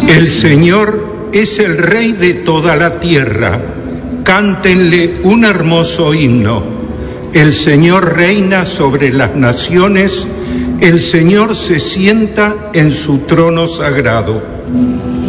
El Señor es el Rey de toda la tierra. Cántenle un hermoso himno. El Señor reina sobre las naciones. El Señor se sienta en su trono sagrado.